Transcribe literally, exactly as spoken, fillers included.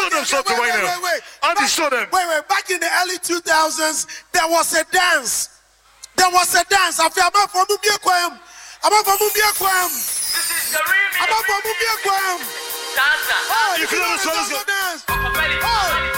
them something wait, right wait, now. Wait, wait, Andy, back, show them. Wait, wait. Back in the early two thousands, there was a dance. There was a dance. I feel about for Mubia Quam. I'm for Mubia Quam. This is the remix. I'm for Mubia Quam. Dancer. Oh, You you feel know the the song? dance. Papa Belly. Oh.